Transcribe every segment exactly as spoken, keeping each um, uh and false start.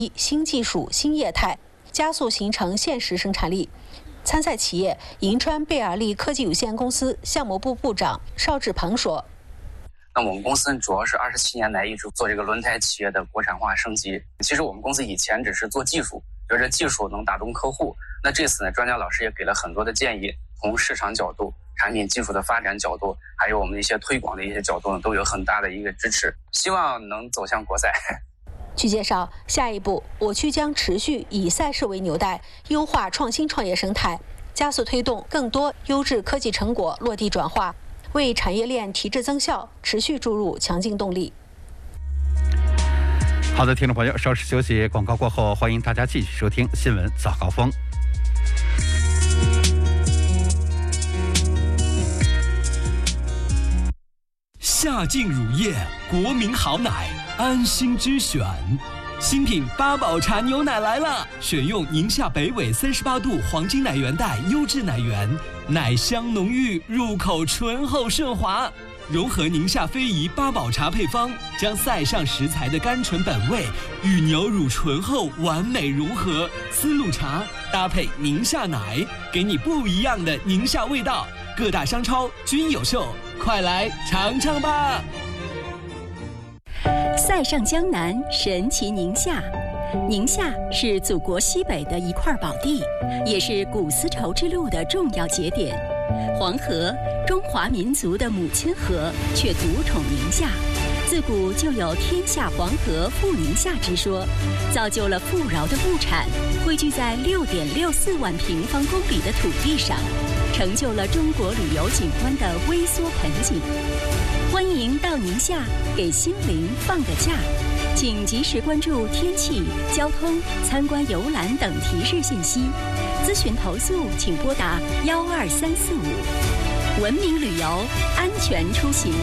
新技术、新业态，加速形成现实生产力。参赛企业银川贝尔利科技有限公司项目部部长邵志鹏说：“ 那我们公司主要是二十七年来一直做这个轮胎企业的国产化升级。其实我们公司以前只是做技术，觉得技术能打动客户。那这次呢，专家老师也给了很多的建议，从市场角度、产品技术的发展角度，还有我们一些推广的一些角度呢，都有很大的一个支持，希望能走向国赛。” 据介绍，下一步我区将持续以赛事为纽带，优化创新创业生态，加速推动更多优质科技成果落地转化，为产业链提质增效持续注入强劲动力。 好的，听众朋友，稍事休息，广告过后，欢迎大家继续收听新闻早高峰。 夏劲乳业，国民好奶，安心之选。新品八宝茶牛奶来了，选用宁夏北纬三十八度黄金奶源带优质奶源，奶香浓郁，入口醇厚顺滑。融合宁夏非遗八宝茶配方，将塞上食材的甘醇本味与牛乳醇厚完美融合，丝路茶搭配宁夏奶，给你不一样的宁夏味道。各大商超均有售，快来尝尝吧！ 塞上江南，神奇宁夏。宁夏是祖国西北的一块宝地，也是古丝绸之路的重要节点。黄河，中华民族的母亲河，却独宠宁夏。自古就有天下黄河富宁夏之说，造就了富饶的物产汇聚在六点六四万平方公里的土地上，成就了中国旅游景观的微缩盆景。欢迎到宁夏给心灵放个假，请及时关注天气、交通、参观游览等提示信息。咨询投诉请拨打幺二三四五。文明旅游，安全出行。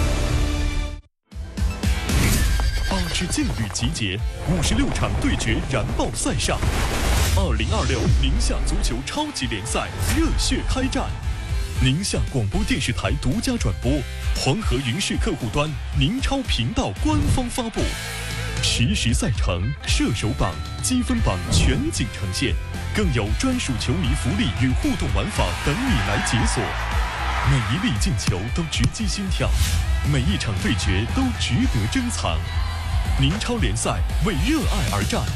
八支劲旅集结，五十六场对决燃爆赛上。二零二六宁夏足球超级联赛热血开战。宁夏广播电视台独家转播，黄河云视客户端宁超频道官方发布，实时赛程、射手榜、积分榜全景呈现，更有专属球迷福利与互动玩法等你来解锁。每一粒进球都直击心跳，每一场对决都值得珍藏。宁超联赛为热爱而战，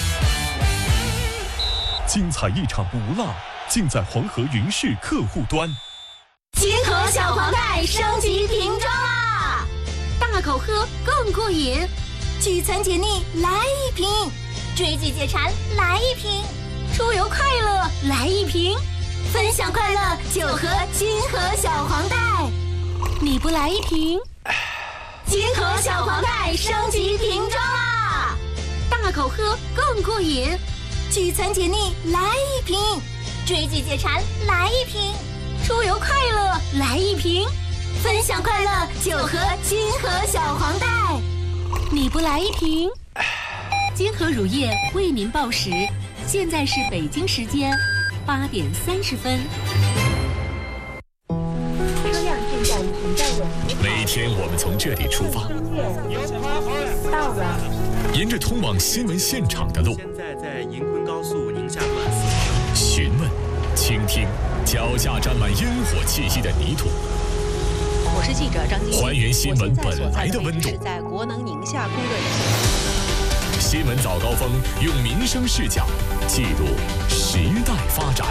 精彩一场不落，尽在黄河云视客户端。 金河小黄袋升级瓶装啦！大口喝更过瘾，聚餐解腻来一瓶，追剧解馋来一瓶，出游快乐来一瓶，分享快乐就喝金河小黄袋。你不来一瓶？金河小黄袋升级瓶装啦！大口喝更过瘾，聚餐解腻来一瓶，追剧解馋来一瓶，出游快乐来一瓶，分享快乐就喝金河小黄袋。你不来一瓶？金河乳业为您报时，现在是北京时间八点三十分。 车辆正在存在问题。 每天我们从这里出发， 到了， 沿着通往新闻现场的路， 现在在银昆高速宁夏段四询问、倾听脚下沾满烟火气息的泥土。 我是记者张晶， 还原新闻本来的温度。 是在国能宁夏供热站。 新闻早高峰用民生视角记录时代发展。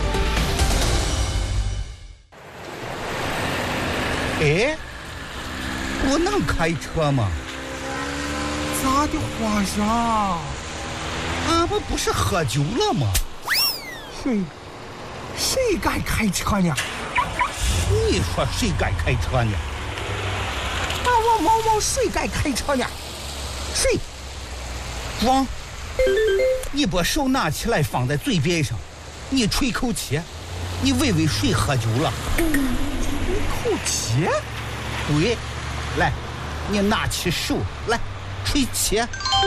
哎，我能开车吗？咋的，皇上？俺们不是喝酒了吗？ 谁？谁敢开车呢？ 你说谁敢开车呢？ 俺王某某谁敢开车呢？谁？ 王，你把手拿起来放在嘴边上，你吹口气，你问问谁喝酒了？ 吹口气？ 对，来，你拿起手来吹气。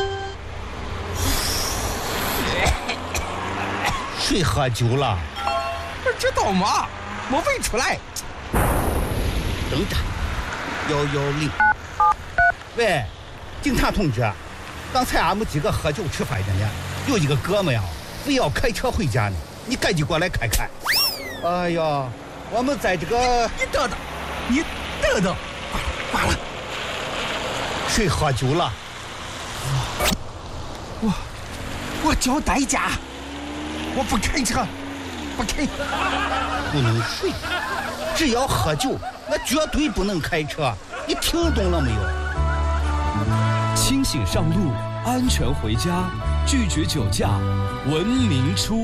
谁喝酒了？ 不知道吗？我问出来。 等着，幺幺零。喂，警察同志， 刚才俺们几个喝酒吃饭着呢，有一个哥们呀，非要开车回家呢，你赶紧过来看看。哎呀，我们在这个…… 你等等，你等等，完了， 谁喝酒了？ 我我交代价，我不开车，不开， 不能睡，只要喝酒，那绝对不能开车，你听懂了没有？ 清醒上路，安全回家，拒绝酒驾，文明出